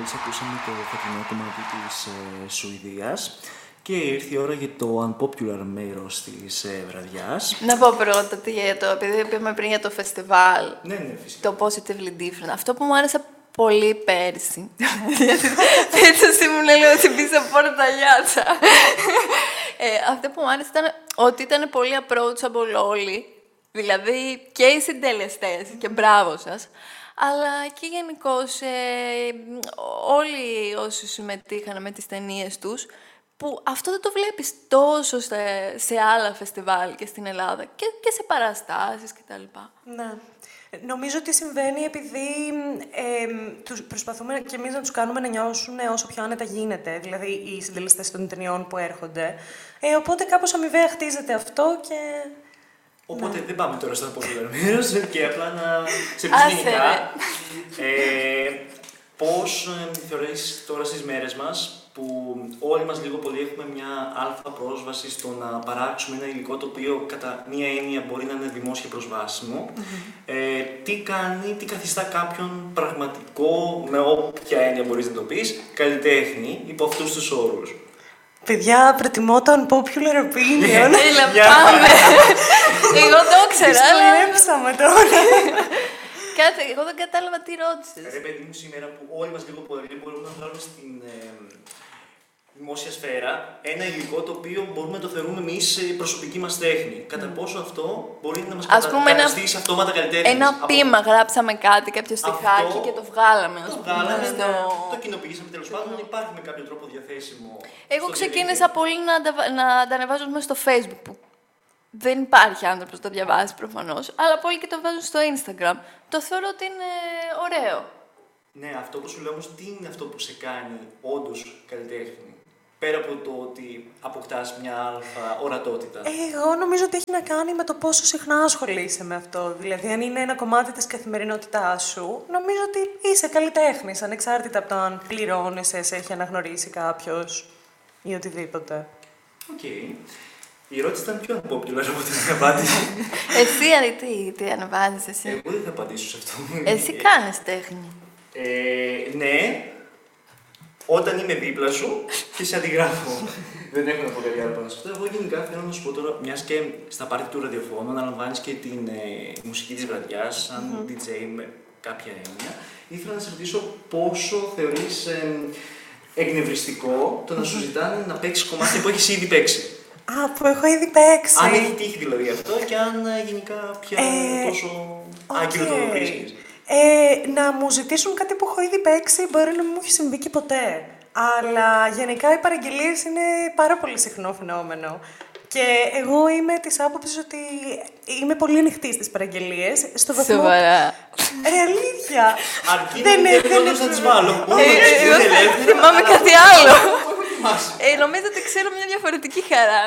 μόλις ακούσαμε το φετινό κομμάτι της Σουηδίας και ήρθε η ώρα για το unpopular μέρος της βραδιάς. Να πω πρώτα επειδή είπαμε πριν για το φεστιβάλ, Ναι, φυσικά. το Positively Different. Αυτό που μου άρεσε πολύ πέρσι. Έτσι ήμουν λίγο ότι πίσω από τα γιάτσα. Αυτό που μου άρεσε ήταν ότι ήταν πολύ approachable όλοι. Δηλαδή και οι συντελεστές και μπράβο σας. Αλλά και γενικώς όλοι όσοι συμμετείχαν με τις ταινίες τους, που αυτό δεν το βλέπεις τόσο σε άλλα φεστιβάλ και στην Ελλάδα και σε παραστάσεις κτλ. Ναι. Νομίζω ότι συμβαίνει επειδή προσπαθούμε και εμείς να τους κάνουμε να νιώσουν όσο πιο άνετα γίνεται, δηλαδή οι συντελεστές των ταινιών που έρχονται. Οπότε κάπως αμοιβαία χτίζεται αυτό και... Οπότε δεν πάμε τώρα στο popular μέρος και απλά να σε πεις γενικά πώς θεωρείς τώρα στις μέρες μας που όλοι μας λίγο πολύ έχουμε μια αλφα πρόσβαση στο να παράξουμε ένα υλικό το οποίο κατά μία έννοια μπορεί να είναι δημόσια προσβάσιμο. Τι κάνει, τι καθιστά κάποιον πραγματικό, με όποια έννοια μπορείς να το πεις, καλλιτέχνη υπό αυτούς τους όρους. Παιδιά, προτιμώ το unpopular opinion. Έλα, πάμε! Εγώ το ήξερα, αλλά... Δυσκολέψαμε τώρα. Κάτι, εγώ δεν κατάλαβα τι ρώτησες. Ρε παιδί μου, σήμερα που όλοι μας λίγο πολύ μπορούμε να βγάλουμε στην δημόσια σφαίρα ένα υλικό το οποίο μπορούμε να το θεωρούμε εμείς προσωπική μας τέχνη. Κατά πόσο αυτό μπορεί να μας καταστήσει αυτόματα καλλιτέχνης. Ένα πείμα, γράψαμε κάτι, κάποιο στιχάκι και το βγάλαμε. Το βγάλαμε, το κοινοποιήσαμε τέλος πάντων, υπάρχει με κάποιο τρόπο διαθέσιμο. Εγώ ξεκίνησα πολύ να τα ανεβάζω μέσα στο Facebook, που δεν υπάρχει άνθρωπος να το διαβάσει προφανώς, αλλά πολλοί και το βάζουν στο Instagram. Το θεωρώ ότι είναι ωραίο. Ναι, αυτό που σου λέω όμως, τι είναι αυτό που σε κάνει όντως καλλιτέχνη, πέρα από το ότι αποκτάς μια αλφα ορατότητα? Εγώ νομίζω ότι έχει να κάνει με το πόσο συχνά ασχολείσαι με αυτό. Δηλαδή, αν είναι ένα κομμάτι της καθημερινότητάς σου, νομίζω ότι είσαι καλλιτέχνης, ανεξάρτητα από το αν πληρώνεσαι, σε έχει αναγνωρίσει κάποιος ή οτιδήποτε. Οκ. Η ερώτηση ήταν πιο unpopular από την απάντηση. Εσύ, τι ανεβάζεις εσύ? Εγώ δεν θα απαντήσω σε αυτό. Εσύ κάνεις τέχνη. Ναι, όταν είμαι δίπλα σου και σε αντιγράφω. Δεν έχω να πω κάτι άλλο πάνω σε αυτό. Εγώ γενικά θέλω να σου πω τώρα, μιας και στα πάρτι του ραδιοφώνου αναλαμβάνεις και την μουσική της βραδιάς, σαν DJ με κάποια έννοια, ήθελα να σε ρωτήσω πόσο θεωρείς εκνευριστικό το να σου ζητάνε να παίξεις κομμάτια που έχεις ήδη παίξει. Α, που έχω ήδη παίξει. Αν έχει τύχει δηλαδή αυτό και αν γενικά πια τόσο άκυρο το βρίσκεις. Να μου ζητήσουν κάτι που έχω ήδη παίξει μπορεί να μην μου έχει συμβεί και ποτέ. Αλλά γενικά οι παραγγελίες είναι πάρα πολύ συχνό φαινόμενο. Και εγώ είμαι της άποψης ότι είμαι πολύ ανοιχτή στις παραγγελίες. Στο βαθμό... Σοβαρά. Αλήθεια. Αρκεί να να τις βάλω. Εγώ θυμάμαι κάτι άλλο. Νομίζω ότι ξέρω μια διαφορετική χαρά.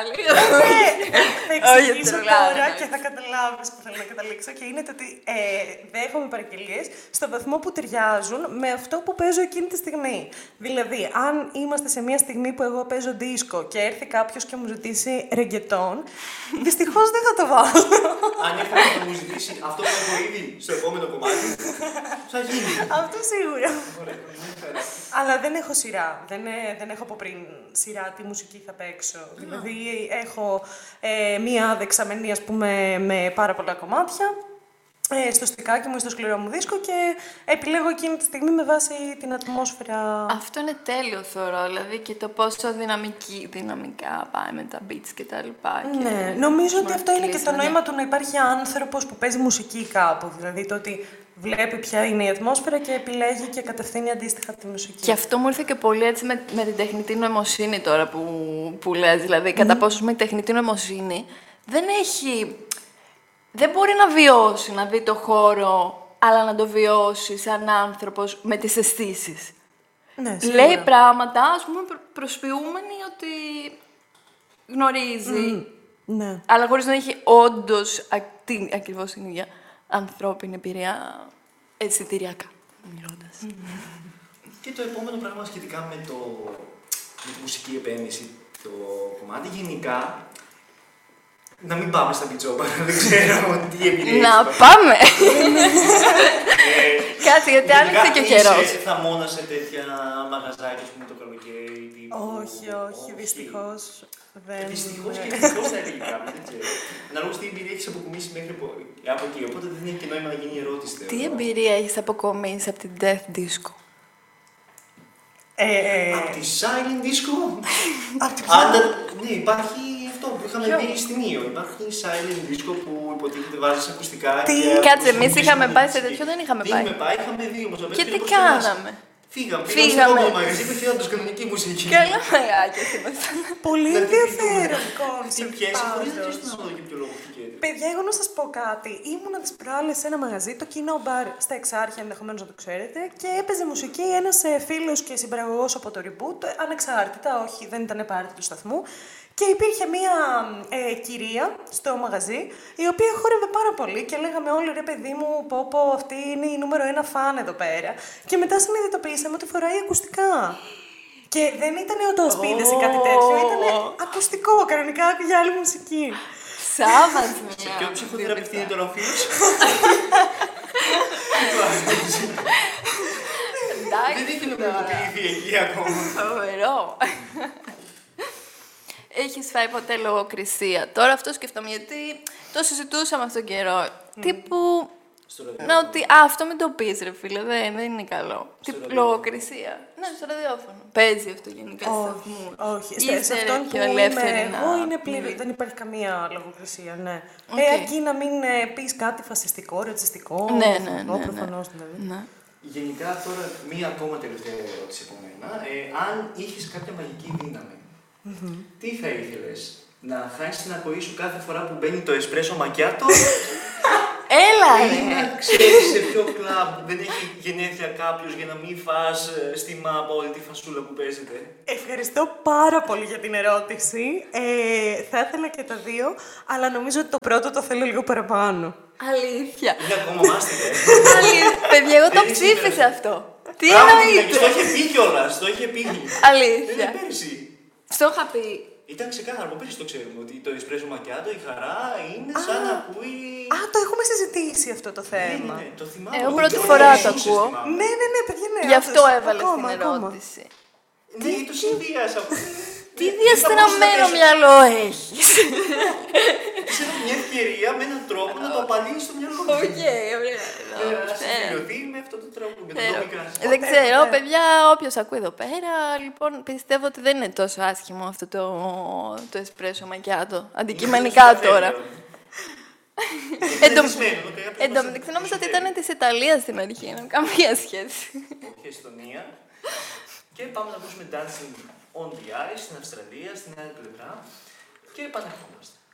Θα εξηγήσω τώρα και θα καταλάβεις που θέλω να καταλήξω. Και είναι το ότι δέχομαι παραγγελίες στο βαθμό που ταιριάζουν με αυτό που παίζω εκείνη τη στιγμή. Δηλαδή, αν είμαστε σε μια στιγμή που εγώ παίζω δίσκο και έρθει κάποιος και μου ζητήσει ρεγκετόν, δυστυχώς δεν θα το βάλω. Αν έρθει να μου ζητήσει αυτό που έχω ήδη στο επόμενο κομμάτι, θα γίνει. Αυτό σίγουρα. Αλλά δεν έχω σειρά. Δεν έχω από πριν σειρά τι μουσική θα παίξω. Δηλαδή, έχω μία δεξαμενή, ας πούμε, με πάρα πολλά κομμάτια στο στικάκι μου ή στο σκληρό μου δίσκο και επιλέγω εκείνη τη στιγμή με βάση την ατμόσφαιρα. Αυτό είναι τέλειο, θεωρώ. Δηλαδή και το πόσο δυναμικά πάει με τα beats και τα λοιπά. Ναι, νομίζω ότι αυτό είναι και το νόημα του να υπάρχει άνθρωπος που παίζει μουσική κάπου. Δηλαδή το ότι βλέπει ποια είναι η ατμόσφαιρα και επιλέγει και κατευθύνει αντίστοιχα τη μουσική. Και αυτό μου ήρθε και πολύ έτσι με την τεχνητή νοημοσύνη τώρα που λες. Δηλαδή, κατά πόσο με η τεχνητή νοημοσύνη δεν μπορεί να βιώσει, να δει το χώρο, αλλά να το βιώσει σαν άνθρωπος με τις αισθήσεις. Ναι, σίγουρα. Λέει πράγματα, ας πούμε, προσποιούμενη ότι γνωρίζει, ναι. αλλά χωρίς να έχει όντως ακριβώς την ίδια ανθρώπινη εμπειρία αισθητηριακά, μιλώντας. Και το επόμενο πράγμα σχετικά με τη μουσική επένδυση, το κομμάτι γενικά, Να μην πάμε στα πιτσόπα, δεν ξέρω τι εμπειρία. Να πάμε! Κάτσε, γιατί άνοιξε και ο καιρός. Είσαι θαμώνα σε τέτοια μαγαζάκια, ας πούμε, το καλοκαίρι? Όχι, δυστυχώς. Δυστυχώς και ευτυχώς θα έλεγε κάποιος, δεν ξέρω. Ανάλογα τι εμπειρία έχεις αποκομίσει μέχρι από εκεί, οπότε δεν έχει και νόημα να γίνει η ερώτηση. Τι εμπειρία έχεις αποκομίσει από την Death Disco? Από τη Silent Disco. Ναι, υπάρχει αυτό που είχαμε πει στην Ήο. Υπάρχει Silent Disco που υποτίθεται βάζεις ακουστικά. Κάτσε, εμείς είχαμε πάει σε τέτοιο, δεν είχαμε πάει. Είχαμε δει όμως. Και τι κάναμε? Φύγαμε. Στο μαγαζί πετυχαίνοντας κανονική μουσική. Καλά μαγάκια ήμασταν. Πολύ ενδιαφέρον κόνσεπτ. Τι πιέσει, χωρίς να ξέρεις να δω και ποιο λόγο πηγαίνει. Παιδιά, εγώ να σας πω κάτι. Ήμουνα τις προάλλες σε ένα μαγαζί, το Κοινό Μπαρ στα Εξάρχεια, ενδεχομένως να το ξέρετε, και έπαιζε μουσική ένας φίλος και συμπαραγωγός από το Reboot, ανεξάρτητα, όχι, δεν ήταν πάρτι του σταθμού. Και υπήρχε μία κυρία στο μαγαζί, η οποία χόρευε πάρα πολύ και λέγαμε όλοι, ρε παιδί μου, πω, αυτή είναι η νούμερο 1 φαν εδώ πέρα. Και μετά συνειδητοποιήσαμε ότι φοράει ακουστικά. Και δεν ήταν οτοσπίδες ή κάτι τέτοιο, ήταν ακουστικό, κανονικά άκουγε άλλη μουσική. Σάββατ, Σε ποιο ψυχοθεραπευτή είναι τώρα ο φίλος? Δεν έχει νομιμοποιηθεί εκεί ακόμα. Φοβερό. Έχεις φάει ποτέ λογοκρισία? Τώρα αυτό σκεφτόμαι, γιατί το συζητούσαμε αυτόν τον καιρό. Τύπου... Να ότι... αυτό μην το πεις, ρε φίλε, δεν είναι καλό. Τύπου λογοκρισία. Ναι, στο ραδιόφωνο. Παίζει αυτό γενικά στους σταθμούς. Όχι, σε αυτόν που είμαι εγώ είναι πλήρη. Δεν υπάρχει καμία λογοκρισία, ναι. Αρκεί να μην πεις κάτι φασιστικό, ρατσιστικό. Ναι. Προφανώς δηλαδή. Ναι. Γενικά, τώρα μία ακόμα τελευταία ερώτηση από μένα. Αν είχες κάποια μαγική δύναμη, τι θα ήθελες? Να χάσεις την ακοή σου κάθε φορά που μπαίνει το εσπρέσο μακιάτο? Έλα! Ή να ξέρεις σε ποιο κλαμπ δεν έχει γενέθλια κάποιος για να μην φας στη μάπα όλη τη φασούλα που παίζεται? Ευχαριστώ πάρα πολύ για την ερώτηση. Θα ήθελα και τα δύο, αλλά νομίζω ότι το πρώτο το θέλω λίγο παραπάνω. Αλήθεια. Είναι ακόμα μάστιγα. Παιδιά, εγώ το ψήφισα αυτό. Τι εννοείται? Το είχε πει κιόλας, το είχε πει. Αλήθεια. Δεν είναι πέρυσι. Στο είχα πει. Ήταν ξεκάθαρο, από πέρυσι το ξέρουμε, ότι το εσπρέσο μακιάτο, η χαρά είναι σαν να ακούει... Το έχουμε συζητήσει αυτό το θέμα. Ναι, το θυμάμαι. Εγώ πρώτη φορά το ακούω. Ναι, παιδιά, ναι. Γι' αυτό έβαλε την ερώτηση. Ναι, το συνδύασα. Τι διαστραμμένο μυαλό έχεις. Ξέρω μια ευκαιρία με έναν τρόπο να το απαλύνει στο μυαλό μου. Οκ, ωραία. Να συμπληρωθεί με αυτόν τον τρόπο, με τον τρόπο. Δεν ξέρω, παιδιά, όποιος ακούει εδώ πέρα, λοιπόν, πιστεύω ότι δεν είναι τόσο άσχημο αυτό το εσπρέσο μακιάτο. Αντικειμενικά τώρα. Εν τω μεταξύ, νόμιζα ότι ήταν της Ιταλίας στην αρχή, καμία σχέση. Όχι, Εστονία. Και πάμε να ακούσουμε Dancing on the Ice στην Αυστραλία, στην άλλη πλευρά. Και επανερχόμαστε.